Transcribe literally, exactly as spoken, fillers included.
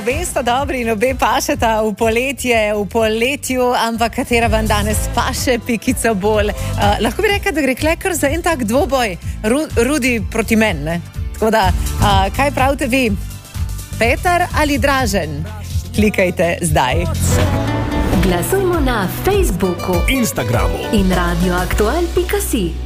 obe sta dobri in obe pašeta v poletje, v poletju, ampak katera vam danes paše pikico bolj? Uh, lahko bi rekla, da gre klekar za en tak dvoboj, Ru, Rudi proti meni, ne? Tako da, uh, kaj pravite vi? Petar ali Dražen? Klikajte zdaj. Glasujmo na Facebooku, Instagramu in radioaktual pika si.